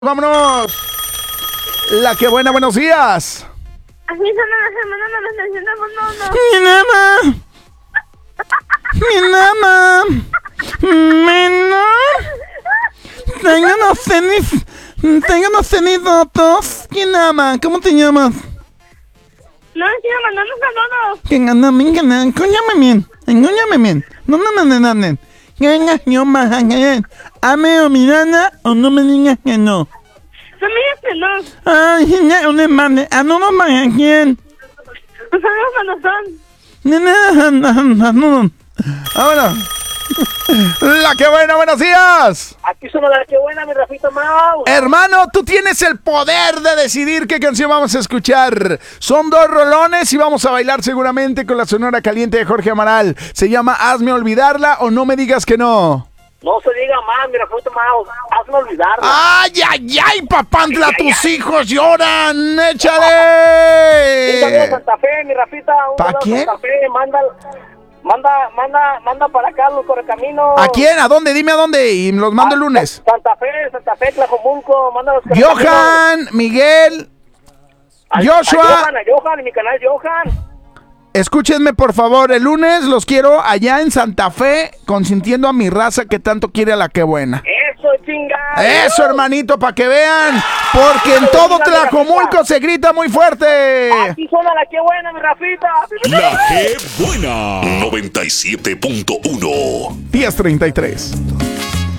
Vámonos. La que buena, buenos días. Así son las semanas, no me está diciendo no. Mi nama. Tengo unos cenizotos. ¿Quién ama? ¿Cómo te llamas? No, quiero mandarnos saludos. ¿Quién anda? Escúchame bien. No me nanen. Ame o mi nana o no me digas que no. No me digas que no. Ay, no mande. ¿A no nos van a quién? Los saludos cuando son. Ahora. La que buena, buenos días. Aquí suena la que buena, mi Rafito Mau. Hermano, tú tienes el poder de decidir qué canción vamos a escuchar. Son dos rolones y vamos a bailar seguramente con la Sonora Caliente de Jorge Amaral. Se llama Hazme Olvidarla o No Me Digas Que No. No se diga más, mi Rafito Mau. Hazme olvidarla. ¡Ay, papantla! ¡Tus hijos lloran! Un saludo a ¡Échale! Santa Fe, mi Rafita. ¿Pa' quién? Santa Fe, manda para acá los correcaminos. ¿A quién? ¿A dónde? Dime a dónde y los mando el lunes. Santa Fe, Tlajomulco, manda los correcaminos. Johan, Miguel, Joshua. A Johan, en mi canal Johan. Escúchenme por favor, el lunes los quiero allá en Santa Fe, consintiendo a mi raza que tanto quiere a la que buena. Eso, chingada. Eso, hermanito, para que vean, porque en todo Tlajomulco se grita muy fuerte. Aquí suena la que buena, mi Rafita. La que buena 97.1 10:33.